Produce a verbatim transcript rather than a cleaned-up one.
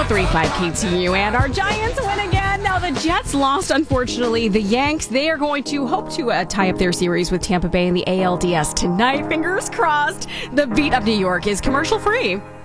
three five K T U, and our Giants win again. Now, the Jets lost, unfortunately. The Yanks, they are going to hope to uh, tie up their series with Tampa Bay in the A L D S tonight. Fingers crossed. The Beat Up New York is commercial free.